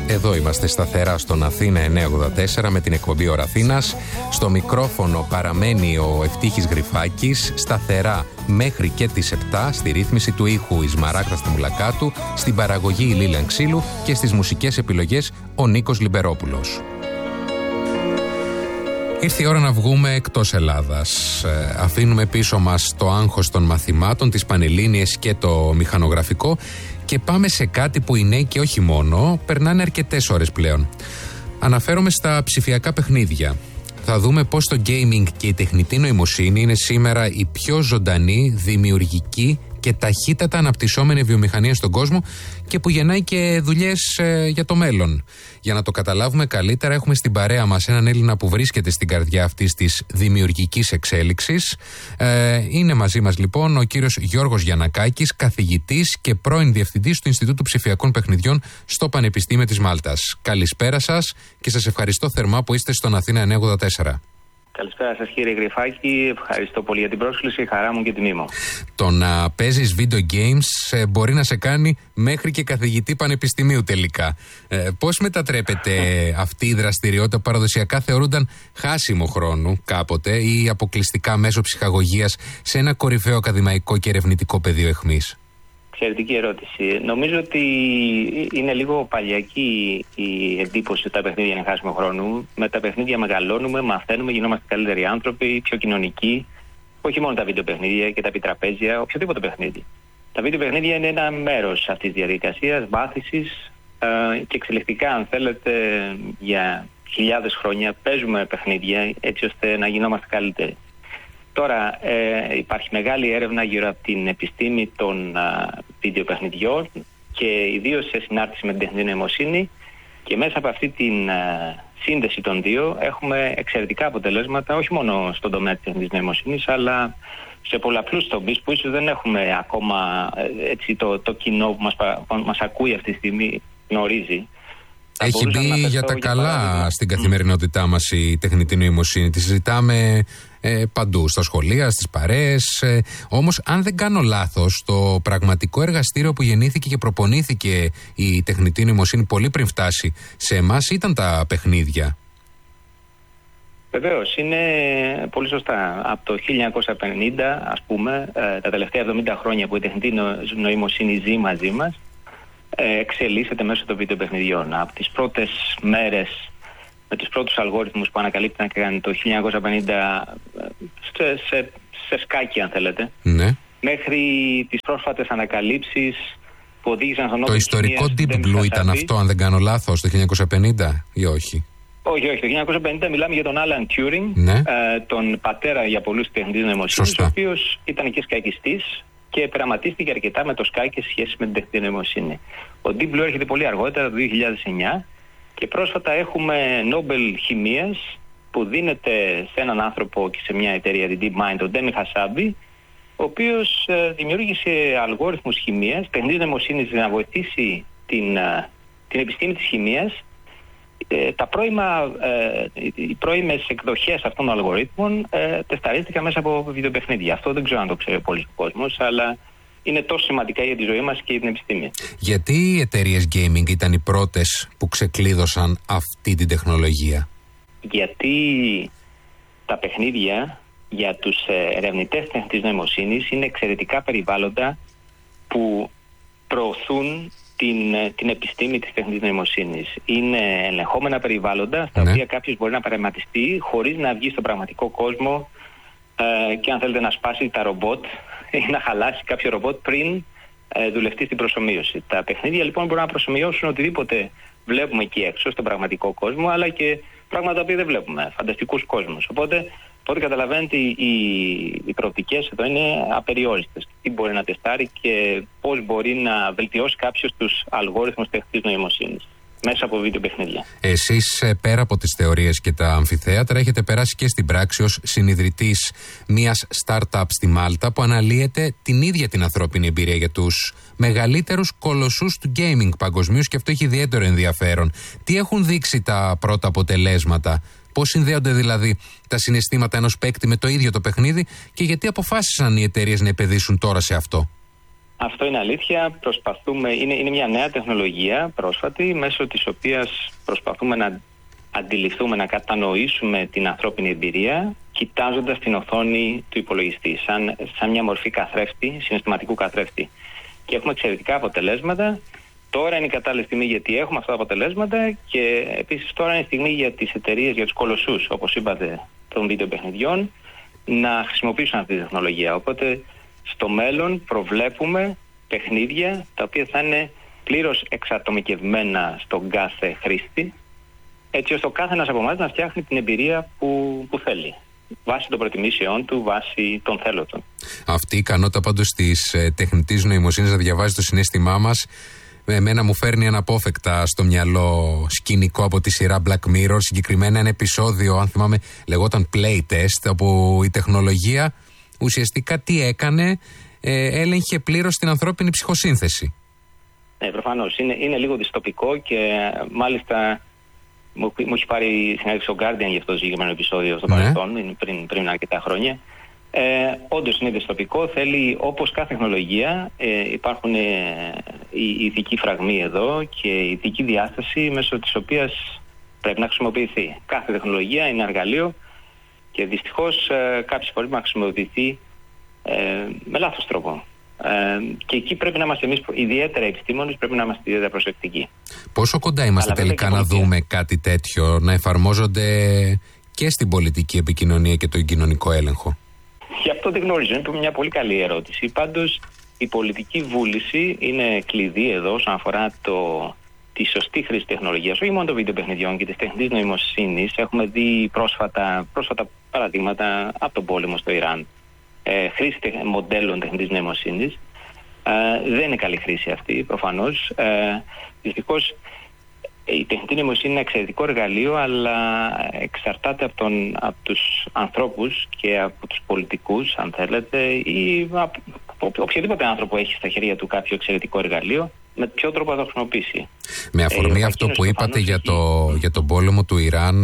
Εδώ είμαστε σταθερά στον Αθήνα 984 με την εκπομπή Ώρα Αθήνας. Στο μικρόφωνο παραμένει ο Ευτύχης Γρυφάκης, σταθερά μέχρι και τις 7, στη ρύθμιση του ήχου η Σμαράγδα Στιμουλακάτου, στην παραγωγή η Λίλιαν Ξύλου και στις μουσικές επιλογές ο Νίκος Λιμπερόπουλος. Ήρθε η ώρα να βγούμε εκτός Ελλάδας. Αφήνουμε πίσω μας το άγχος των μαθημάτων, τις πανελλήνιες και το μηχανογραφικό και πάμε σε κάτι που οι νέοι και όχι μόνο περνάνε αρκετές ώρες πλέον. Αναφέρομαι στα ψηφιακά παιχνίδια. Θα δούμε πώς το gaming και η τεχνητή νοημοσύνη είναι σήμερα η πιο ζωντανή, δημιουργική και ταχύτατα αναπτυσσόμενη βιομηχανία στον κόσμο και που γεννάει και δουλειές για το μέλλον. Για να το καταλάβουμε καλύτερα, έχουμε στην παρέα μας έναν Έλληνα που βρίσκεται στην καρδιά αυτής της δημιουργικής εξέλιξης. Είναι μαζί μας λοιπόν ο κύριος Γιώργος Γιαννακάκης, καθηγητής και πρώην διευθυντής του Ινστιτούτου Ψηφιακών Παιχνιδιών στο Πανεπιστήμιο της Μάλτας. Καλησπέρα σας και σας ευχαριστώ θερμά που είστε στον Αθήνα 984. Καλησπέρα σας κύριε Γρυφάκη, ευχαριστώ πολύ για την πρόσκληση, χαρά μου και τιμή μου. Το να παίζεις video games μπορεί να σε κάνει μέχρι και καθηγητή πανεπιστημίου τελικά. Πώς μετατρέπεται αυτή η δραστηριότητα που παραδοσιακά θεωρούνταν χάσιμο χρόνου κάποτε ή αποκλειστικά μέσω ψυχαγωγίας σε ένα κορυφαίο ακαδημαϊκό και ερευνητικό πεδίο αιχμής? Εξαιρετική ερώτηση. Νομίζω ότι είναι λίγο παλιακή η εντύπωση ότι τα παιχνίδια είναι χάσιμο χρόνου. Με τα παιχνίδια μεγαλώνουμε, μαθαίνουμε, γινόμαστε καλύτεροι άνθρωποι, πιο κοινωνικοί. Όχι μόνο τα βίντεο παιχνίδια και τα επιτραπέζια, οποιοδήποτε παιχνίδι. Τα βίντεο παιχνίδια είναι ένα μέρος αυτής της διαδικασίας, μάθησης και εξελικτικά, αν θέλετε, για χιλιάδες χρόνια παίζουμε παιχνίδια έτσι ώστε να γινόμαστε καλύτεροι. Τώρα υπάρχει μεγάλη έρευνα γύρω από την επιστήμη των βίντεο παιχνιδιών και ιδίως σε συνάρτηση με την τεχνητή νοημοσύνη, και μέσα από αυτή την σύνδεση των δύο έχουμε εξαιρετικά αποτελέσματα όχι μόνο στον τομέα της τεχνητής νοημοσύνης αλλά σε πολλαπλούς τομείς που ίσως δεν έχουμε ακόμα έτσι, το κοινό που μας ακούει αυτή τη στιγμή γνωρίζει. Έχει μπει για τα καλά στην καθημερινότητά μας η τεχνητή νοημοσύνη. Τη συζητάμε παντού, στα σχολεία, στις παρέες. Όμως, αν δεν κάνω λάθος, το πραγματικό εργαστήριο που γεννήθηκε και προπονήθηκε η τεχνητή νοημοσύνη πολύ πριν φτάσει σε εμάς ήταν τα παιχνίδια. Βεβαίως, είναι πολύ σωστά. Από το 1950, ας πούμε, τα τελευταία 70 χρόνια που η τεχνητή νοημοσύνη ζει μαζί μας, εξελίσσεται μέσω των βίντεο παιχνιδιών. Από τις πρώτες μέρες με τους πρώτους αλγόριθμους που ανακαλύπτηκαν το 1950 σε σκάκι, αν θέλετε, ναι, μέχρι τις πρόσφατες ανακαλύψεις που οδήγησαν στον Το ιστορικό Deep Blue ήταν αυτό, αν δεν κάνω λάθος, το 1950 ή όχι? Όχι, το 1950 μιλάμε για τον Alan Turing, ναι, τον πατέρα για πολλούς τεχνητής νοημοσύνης, ο οποίος ήταν και σκακιστής και πειραματίστηκε αρκετά με το σκάκι σε σχέση με την τεχνητή νοημοσύνη. Ο Deep Blue έρχεται πολύ αργότερα, το 2009, και πρόσφατα έχουμε Nobel χημίας που δίνεται σε έναν άνθρωπο και σε μια εταιρεία, την DeepMind, τον Demi Hasabi, ο οποίος δημιούργησε αλγόριθμους χημίας, τεχνητής νοημοσύνης, να βοηθήσει την επιστήμη της χημίας. Οι πρώιμες εκδοχές αυτών των αλγορίθμων τεσταρίστηκαν μέσα από βιντεοπαιχνίδια. Αυτό δεν ξέρω αν το ξέρει πολύ ο κόσμος, αλλά είναι τόσο σημαντικά για τη ζωή μας και για την επιστήμη. Γιατί οι εταιρείες gaming ήταν οι πρώτες που ξεκλείδωσαν αυτή την τεχνολογία? Γιατί τα παιχνίδια για τους ερευνητές τεχνητής νοημοσύνης είναι εξαιρετικά περιβάλλοντα που προωθούν την επιστήμη της τεχνητής νοημοσύνης. Είναι ελεγχόμενα περιβάλλοντα στα οποία κάποιος μπορεί να παρεμματιστεί χωρίς να βγει στον πραγματικό κόσμο και, αν θέλετε, να σπάσει τα ρομπότ ή να χαλάσει κάποιο ρομπότ πριν δουλευτεί στην προσομοίωση. Τα παιχνίδια λοιπόν μπορούν να προσομοιώσουν οτιδήποτε βλέπουμε εκεί έξω στον πραγματικό κόσμο, αλλά και πράγματα που δεν βλέπουμε, φανταστικούς κόσμους. Οπότε καταλαβαίνετε, οι προοπτικές εδώ είναι απεριόριστες. Τι μπορεί να τεστάρει και πώς μπορεί να βελτιώσει κάποιος τους αλγόριθμους τεχνητής νοημοσύνης μέσα από βίντεο παιχνίδια. Εσείς, πέρα από τις θεωρίες και τα αμφιθέατρα, έχετε περάσει και στην πράξη ως συνιδρυτής μιας startup στη Μάλτα που αναλύεται την ίδια την ανθρώπινη εμπειρία για τους μεγαλύτερους κολοσσούς του gaming παγκοσμίως, και αυτό έχει ιδιαίτερο ενδιαφέρον. Τι έχουν δείξει τα πρώτα αποτελέσματα? Πώς συνδέονται δηλαδή τα συναισθήματα ενός παίκτη με το ίδιο το παιχνίδι και γιατί αποφάσισαν οι εταιρείες να επενδύσουν τώρα σε αυτό? Αυτό είναι αλήθεια. Είναι μια νέα τεχνολογία πρόσφατη, μέσω της οποίας προσπαθούμε να αντιληφθούμε, να κατανοήσουμε την ανθρώπινη εμπειρία, κοιτάζοντας την οθόνη του υπολογιστή, σαν μια μορφή καθρέφτη, συναισθηματικού καθρέφτη. Και έχουμε εξαιρετικά αποτελέσματα. Τώρα είναι η κατάλληλη στιγμή, γιατί έχουμε αυτά τα αποτελέσματα, και επίσης τώρα είναι η στιγμή για τις εταιρείες, για τους κολοσσούς, όπως είπατε, των βίντεο παιχνιδιών, να χρησιμοποιήσουν αυτή τη τεχνολογία. Οπότε στο μέλλον προβλέπουμε παιχνίδια τα οποία θα είναι πλήρως εξατομικευμένα στον κάθε χρήστη, έτσι ώστε ο κάθε ένας από εμάς να φτιάχνει την εμπειρία που θέλει, βάσει των προτιμήσεών του, βάσει των θέλων του. Αυτή η ικανότητα πάντως της τεχνητής νοημοσύνης να διαβάζει το συναίσθημά μας, εμένα μου φέρνει αναπόφευκτα στο μυαλό σκηνικό από τη σειρά Black Mirror, συγκεκριμένα ένα επεισόδιο, αν θυμάμαι, λεγόταν Playtest, όπου η τεχνολογία ουσιαστικά τι έκανε, έλεγχε πλήρως την ανθρώπινη ψυχοσύνθεση. Ναι, προφανώς. Είναι λίγο δυστοπικό, και μάλιστα μου έχει πάρει συνέντευξη ο Guardian για αυτό το συγκεκριμένο επεισόδιο στο παρελθόν, πριν αρκετά χρόνια. Όντως είναι δυστοπικό, θέλει, όπως κάθε τεχνολογία, υπάρχουν οι ηθικοί φραγμοί εδώ και η ηθική διάσταση μέσω της οποίας πρέπει να χρησιμοποιηθεί. Κάθε τεχνολογία είναι εργαλείο, και δυστυχώς κάποιες φορές να χρησιμοποιηθεί με λάθος τρόπο. Και εκεί πρέπει να είμαστε εμείς, ιδιαίτερα επιστήμονες, πρέπει να είμαστε ιδιαίτερα προσεκτικοί. Πόσο κοντά είμαστε τελικά να δούμε κάτι τέτοιο να εφαρμόζονται και στην πολιτική επικοινωνία και τον κοινωνικό έλεγχο? Γι' αυτό δεν γνωρίζω. Είναι μια πολύ καλή ερώτηση. Πάντως, η πολιτική βούληση είναι κλειδί εδώ όσον αφορά τη σωστή χρήση τεχνολογίας, όχι μόνο των βίντεο παιχνιδιών και της τεχνητής νοημοσύνης. Έχουμε δει πρόσφατα παραδείγματα από τον πόλεμο στο Ιράν. Χρήση μοντέλων τεχνητής νοημοσύνης. Δεν είναι καλή χρήση αυτή, προφανώς. Δυστυχώς, η τεχνητή νοημοσύνη είναι εξαιρετικό εργαλείο, αλλά εξαρτάται από τους ανθρώπους και από τους πολιτικούς, αν θέλετε, ή οποιοδήποτε άνθρωπο έχει στα χέρια του κάποιο εξαιρετικό εργαλείο, με ποιο τρόπο θα το χρησιμοποιήσει. Με αφορμή αυτό που είπατε για τον πόλεμο του Ιράν,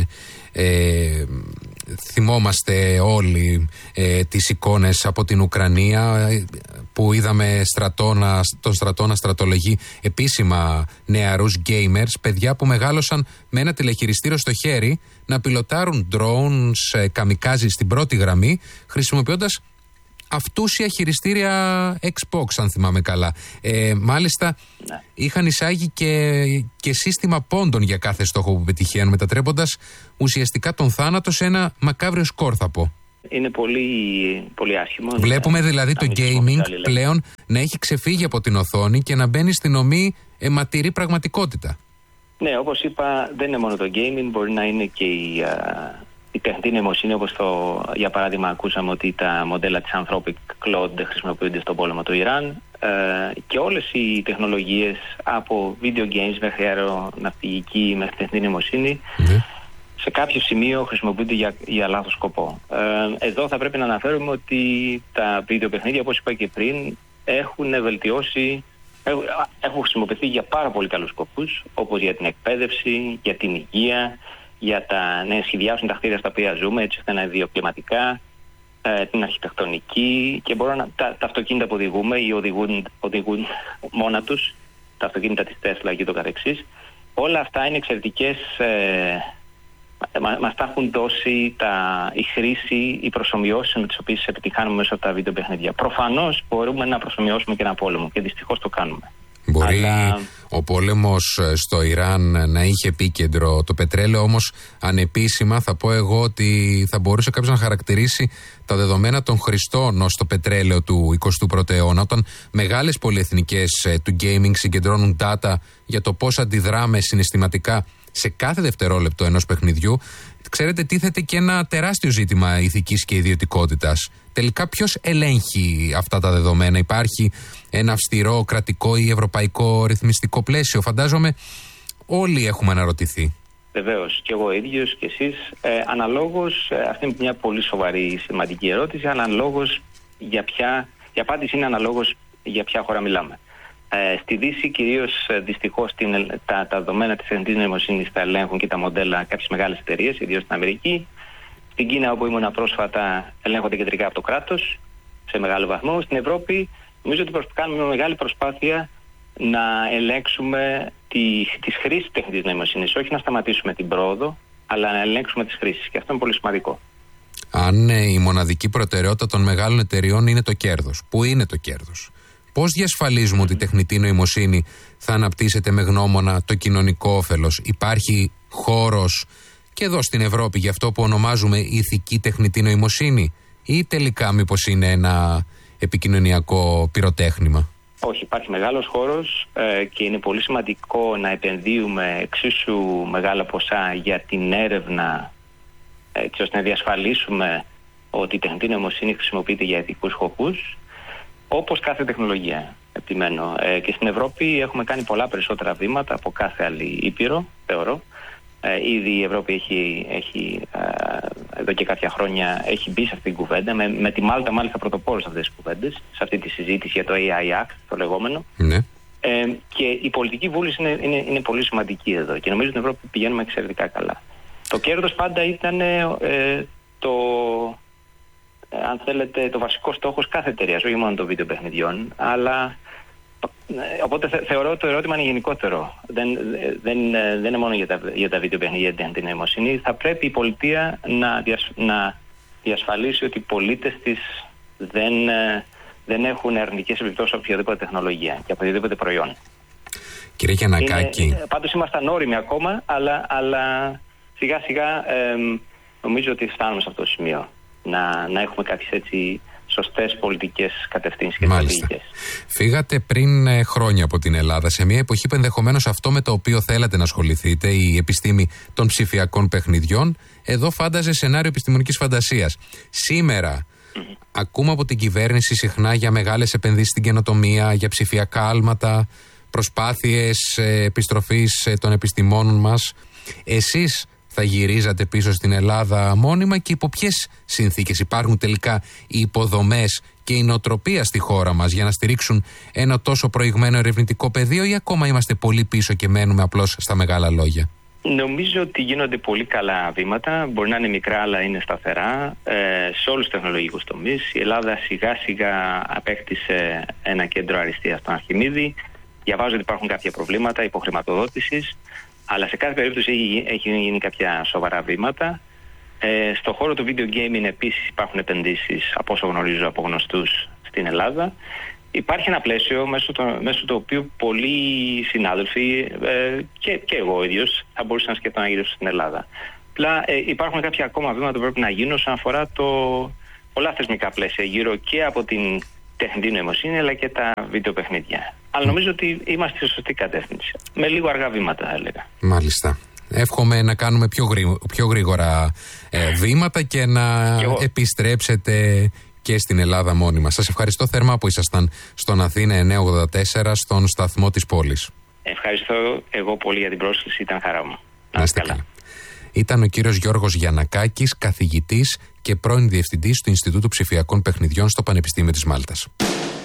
θυμόμαστε όλοι τις εικόνες από την Ουκρανία που είδαμε τον στρατό να στρατολογεί επίσημα νεαρούς gamers, παιδιά που μεγάλωσαν με ένα τηλεχειριστήριο στο χέρι να πιλοτάρουν drones, καμικάζι στην πρώτη γραμμή, χρησιμοποιώντας αυτούσια χειριστήρια Xbox, αν θυμάμαι καλά. Μάλιστα είχαν εισάγει και σύστημα πόντων για κάθε στόχο που πετυχαίνουν, μετατρέποντας ουσιαστικά τον θάνατο σε ένα μακάβριο σκόρθαπο. Είναι πολύ, πολύ άσχημο. Βλέπουμε δηλαδή το gaming πλέον να έχει ξεφύγει από την οθόνη και να μπαίνει στην ομή αιματηρή πραγματικότητα. Ναι, όπως είπα, δεν είναι μόνο το gaming, μπορεί να είναι και η τεχνητή νοημοσύνη, όπως για παράδειγμα ακούσαμε ότι τα μοντέλα της Anthropic Claude χρησιμοποιούνται στον πόλεμο του Ιράν, και όλες οι τεχνολογίες από video games μέχρι αεροναυπηγική μέχρι τεχνητή νοημοσύνη σε κάποιο σημείο χρησιμοποιούνται για λάθος σκοπό. Εδώ θα πρέπει να αναφέρουμε ότι τα βίντεο παιχνίδια, όπως είπα και πριν, έχουν χρησιμοποιηθεί για πάρα πολύ καλούς σκοπούς, όπως για την εκπαίδευση, για την υγεία, για να σχεδιάσουν τα κτίρια στα οποία ζούμε, έτσι ώστε να είναι βιοκλιματικά, την αρχιτεκτονική, και τα αυτοκίνητα που οδηγούμε ή οδηγούν μόνα τους, τα αυτοκίνητα της Tesla και το καθεξής. Όλα αυτά είναι εξαιρετικές, μας τα έχουν δώσει η χρήση, οι προσομοιώσεις με τις οποίες επιτυχάνουμε μέσω από τα βίντεο παιχνίδια. Προφανώς μπορούμε να προσομοιώσουμε και ένα πόλεμο, και δυστυχώς το κάνουμε. Μπορεί ο πόλεμος στο Ιράν να είχε επίκεντρο το πετρέλαιο, όμως ανεπίσημα θα πω εγώ ότι θα μπορούσε κάποιος να χαρακτηρίσει τα δεδομένα των χρηστών ως το πετρέλαιο του 21ου αιώνα, όταν μεγάλες πολυεθνικές του gaming συγκεντρώνουν data για το πώς αντιδράμε συναισθηματικά σε κάθε δευτερόλεπτο ενός παιχνιδιού. Ξέρετε, τίθεται και ένα τεράστιο ζήτημα ηθικής και ιδιωτικότητας. Τελικά ποιος ελέγχει αυτά τα δεδομένα? Υπάρχει ένα αυστηρό κρατικό ή ευρωπαϊκό ρυθμιστικό πλαίσιο? Φαντάζομαι όλοι έχουμε αναρωτηθεί. Βεβαίως, και εγώ ίδιος και εσείς. Αναλόγως, αυτή είναι μια πολύ σοβαρή σημαντική ερώτηση. Αναλόγως η απάντηση είναι αναλόγως για ποια χώρα μιλάμε. Στη Δύση, κυρίως δυστυχώς, τα δεδομένα της τεχνητής νοημοσύνης τα ελέγχουν και τα μοντέλα κάποιες μεγάλες εταιρείες, ιδίως στην Αμερική. Στην Κίνα, όπου ήμουν πρόσφατα, ελέγχονται κεντρικά από το κράτος σε μεγάλο βαθμό. Στην Ευρώπη, Νομίζω ότι κάνουμε μια μεγάλη προσπάθεια να ελέγξουμε τις χρήσεις τεχνητής νοημοσύνης. Όχι να σταματήσουμε την πρόοδο, αλλά να ελέγξουμε τις χρήσεις. Και αυτό είναι πολύ σημαντικό. Αν η μοναδική προτεραιότητα των μεγάλων εταιριών είναι το κέρδος, πού είναι το κέρδος? Πώς διασφαλίζουμε ότι η τεχνητή νοημοσύνη θα αναπτύσσεται με γνώμονα το κοινωνικό όφελος? Υπάρχει χώρος και εδώ στην Ευρώπη για αυτό που ονομάζουμε ηθική τεχνητή νοημοσύνη, ή τελικά μήπως είναι ένα επικοινωνιακό πυροτέχνημα? Όχι, υπάρχει μεγάλος χώρος και είναι πολύ σημαντικό να επενδύουμε εξίσου μεγάλα ποσά για την έρευνα, έτσι ώστε να διασφαλίσουμε ότι η τεχνητή νοημοσύνη χρησιμοποιείται για ηθικούς σκοπούς, όπως κάθε τεχνολογία, επιμένω. Και στην Ευρώπη έχουμε κάνει πολλά περισσότερα βήματα από κάθε άλλη ήπειρο, θεωρώ. Ήδη η Ευρώπη έχει εδώ και κάποια χρόνια έχει μπει σε αυτή την κουβέντα, με τη Μάλτα μάλιστα πρωτοπόρος σε αυτές τις κουβέντες, σε αυτή τη συζήτηση για το AI Act, το λεγόμενο. Ναι. Και η πολιτική βούληση είναι πολύ σημαντική εδώ και νομίζω στην Ευρώπη πηγαίνουμε εξαιρετικά καλά. Το κέρδος πάντα ήταν αν θέλετε, το βασικό στόχος κάθε εταιρείας, όχι μόνο των βίντεο παιχνιδιών, αλλά οπότε θεωρώ το ερώτημα είναι γενικότερο. Δεν είναι μόνο για τα βίντεο παιχνίδια, για την νοημοσύνη. Θα πρέπει η πολιτεία να διασφαλίσει ότι οι πολίτες της δεν έχουν αρνητικές επιπτώσεις από οποιαδήποτε τεχνολογία και από οποιαδήποτε προϊόν. Κύριε Γιαννακάκη. Πάντως ήμασταν όριμοι ακόμα, αλλά σιγά σιγά νομίζω ότι φτάνουμε σε αυτό το σημείο. Να έχουμε κάποιες έτσι σωστές πολιτικές κατευθύνσεις και στρατηγικές. Φύγατε πριν χρόνια από την Ελλάδα, σε μια εποχή που ενδεχομένως αυτό με το οποίο θέλατε να ασχοληθείτε, η επιστήμη των ψηφιακών παιχνιδιών, εδώ φάνταζε σενάριο επιστημονικής φαντασίας. Σήμερα ακούμε από την κυβέρνηση συχνά για μεγάλες επενδύσεις στην καινοτομία, για ψηφιακά άλματα, προσπάθειες επιστροφής των επιστημόνων μας. Εσείς θα γυρίζατε πίσω στην Ελλάδα μόνιμα και υπό ποιες συνθήκες? Υπάρχουν τελικά οι υποδομές και η νοοτροπία στη χώρα μας για να στηρίξουν ένα τόσο προηγμένο ερευνητικό πεδίο, ή ακόμα είμαστε πολύ πίσω και μένουμε απλώς στα μεγάλα λόγια? Νομίζω ότι γίνονται πολύ καλά βήματα. Μπορεί να είναι μικρά, αλλά είναι σταθερά σε όλους τους τεχνολογικούς τομείς. Η Ελλάδα σιγά σιγά απέκτησε ένα κέντρο αριστείας στον Αρχιμίδη. Διαβάζω ότι υπάρχουν κάποια προβλήματα υποχρηματοδότησης. Αλλά σε κάθε περίπτωση έχει γίνει κάποια σοβαρά βήματα. Στον χώρο του video gaming επίσης υπάρχουν επενδύσεις, από όσο γνωρίζω, από γνωστούς στην Ελλάδα. Υπάρχει ένα πλαίσιο μέσω του οποίου πολλοί συνάδελφοι και εγώ ίδιος θα μπορούσα να σκεφτώ να γυρίσω στην Ελλάδα. Απλά υπάρχουν κάποια ακόμα βήματα που πρέπει να γίνουν όσον αφορά πολλά θεσμικά πλαίσια γύρω και από την τεχνητή νοημοσύνη αλλά και τα βίντεο παιχνίδια. Αλλά νομίζω ότι είμαστε σε σωστή κατεύθυνση. Με λίγο αργά βήματα, θα έλεγα. Μάλιστα. Εύχομαι να κάνουμε πιο γρήγορα βήματα και να επιστρέψετε και στην Ελλάδα μόνιμα. Σας ευχαριστώ θερμά που ήσασταν στον Αθήνα 984, στον σταθμό της πόλης. Ευχαριστώ εγώ πολύ για την πρόσκληση, ήταν χαρά μου. Να είστε καλά. Ήταν ο κύριος Γιώργος Γιαννακάκης, καθηγητής και πρώην διευθυντής του Ινστιτούτου Ψηφιακών Παιχνιδιών στο Πανεπιστήμιο της Μάλτας.